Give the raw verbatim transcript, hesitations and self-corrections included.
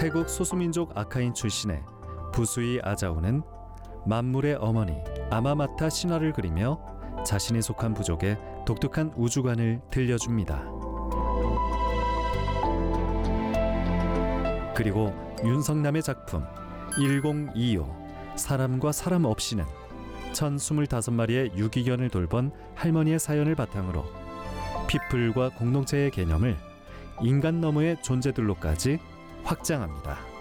태국 소수민족 아카인 출신의 부수이 아자우는 만물의 어머니 아마마타 신화를 그리며 자신이 속한 부족의 독특한 우주관을 들려줍니다. 그리고 윤석남의 작품 천이십오 사람과 사람 없이는 천이십오 마리의 유기견을 돌본 할머니의 사연을 바탕으로 피플과 공동체의 개념을 인간 너머의 존재들로까지 확장합니다.